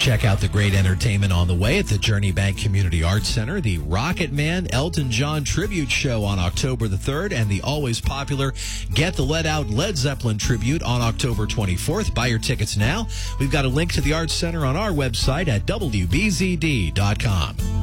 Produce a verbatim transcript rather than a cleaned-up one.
Check out the great entertainment on the way at the Journey Bank Community Arts Center, the Rocket Man Elton John Tribute Show on October the third, and the always popular Get the Let Out Led Zeppelin Tribute on October twenty-fourth. Buy your tickets now. We've got a link to the Arts Center on our website at W B Z D dot com.